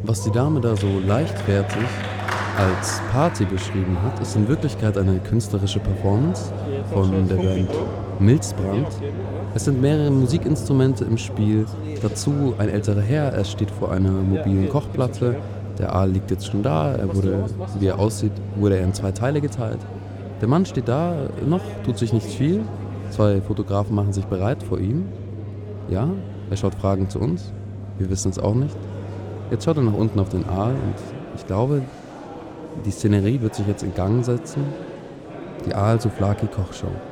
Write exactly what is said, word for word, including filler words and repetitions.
Was die Dame da so leichtfertig als Party beschrieben hat, ist in Wirklichkeit eine künstlerische Performance von der Band Milzbrand. Es sind mehrere Musikinstrumente im Spiel, dazu ein älterer Herr, er steht vor einer mobilen Kochplatte. Der Aal liegt jetzt schon da, er wurde, wie er aussieht, wurde er in zwei Teile geteilt. Der Mann steht da, noch tut sich nicht viel. Zwei Fotografen machen sich bereit vor ihm. Ja, er schaut fragend zu uns. Wir wissen es auch nicht. Jetzt schaut er nach unten auf den Aal und ich glaube, die Szenerie wird sich jetzt in Gang setzen. Die Aal Souvlaki Kochshow.